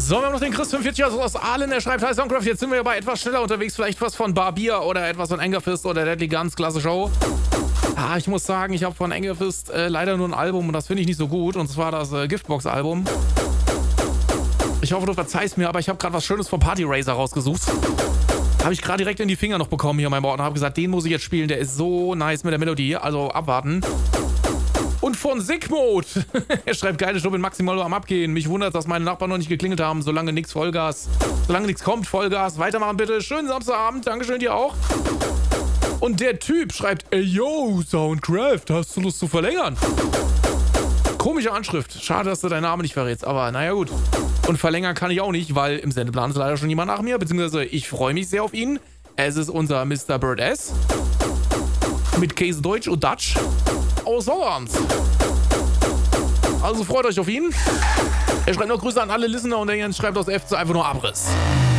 So, wir haben noch den Chris 45 aus Aalen, der schreibt, hi Soundcraft, jetzt sind wir aber etwas schneller unterwegs, vielleicht was von Barbier oder etwas von Angerfist oder Deadly Guns, klasse Show. Ah, ich muss sagen, ich habe von Angerfist leider nur ein Album und das finde ich nicht so gut, und zwar das Giftbox-Album. Ich hoffe, du verzeihst mir, aber ich habe gerade was Schönes von Party Racer rausgesucht. Habe ich gerade direkt in die Finger noch bekommen hier in meinem Ort und habe gesagt, den muss ich jetzt spielen, der ist so nice mit der Melodie, also abwarten. Und von Sigmod. Er schreibt, geile Show, bin maximal nur am Abgehen. Mich wundert, dass meine Nachbarn noch nicht geklingelt haben. Solange nichts Vollgas. Solange nichts kommt, Vollgas. Weitermachen bitte. Schönen Samstagabend. Dankeschön dir auch. Und der Typ schreibt, ey yo, Soundcraft, hast du Lust zu verlängern? Komische Anschrift. Schade, dass du deinen Namen nicht verrätst. Aber naja gut. Und verlängern kann ich auch nicht, weil im Sendeplan ist leider schon jemand nach mir. Beziehungsweise ich freue mich sehr auf ihn. Es ist unser Mr. Bird S. Mit Käse Deutsch und Dutch. Aus Holland. Also freut euch auf ihn. Er schreibt noch Grüße an alle Listener und der Jens schreibt aus F zu einfach nur Abriss.